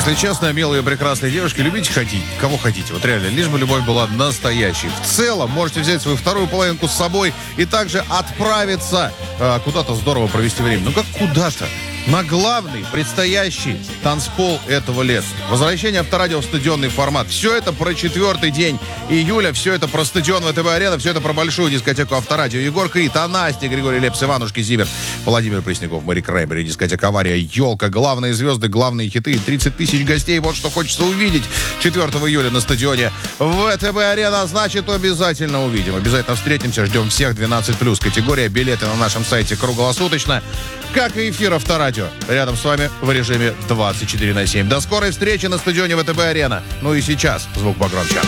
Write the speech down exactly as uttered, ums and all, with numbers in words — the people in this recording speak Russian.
Если честно, милые прекрасные девушки, любите хотите, кого хотите. Вот реально, лишь бы любовь была настоящей. В целом, можете взять свою вторую половинку с собой и также отправиться э, куда-то здорово провести время. Ну как куда-то? На главный предстоящий танцпол этого лета. Возвращение Авторадио в стадионный формат. Все это про четвертый день июля, все это про стадион ВТБ-арена, все это про большую дискотеку Авторадио. Егор Крид, Настя, Григорий Лепс, Иванушки Зиверт, Владимир Пресняков, Мэри Краймбери, дискотека «Авария», «Елка», главные звезды, главные хиты, тридцать тысяч гостей. Вот что хочется увидеть четвертого июля на стадионе ВТБ-арена. Значит, обязательно увидим. Обязательно встретимся. Ждем всех двенадцать плюс. Категория билеты на нашем сайте круглосуточно. Как и эфир Авторадио. Рядом с вами в режиме двадцать четыре на семь. До скорой встречи на стадионе ВТБ-арена. Ну и сейчас звук погромче.